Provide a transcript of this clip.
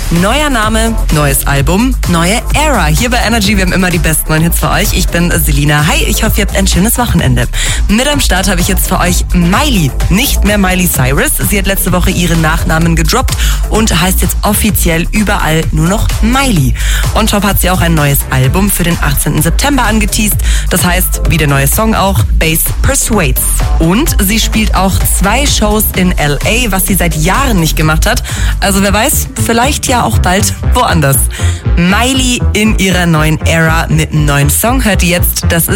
Neuer Name, neues Album, neue Era. Hier bei Energy, wir haben immer die besten neuen Hits für euch. Ich bin Selina. Hi, ich hoffe, ihr habt ein schönes Wochenende. Mit am Start habe ich jetzt für euch Miley. Nicht mehr Miley Cyrus. Sie hat letzte Woche ihren Nachnamen gedroppt und heißt jetzt offiziell überall nur noch Miley. On top hat sie auch ein neues Album für den 18. September angeteast. Das heißt, wie der neue Song auch, Bass Persuades. Und sie spielt auch 2 Shows in LA, was sie seit Jahren nicht gemacht hat. Also wer weiß, vielleicht ja auch bald woanders. Miley in ihrer neuen Era mit einem neuen Song hört ihr jetzt. Das ist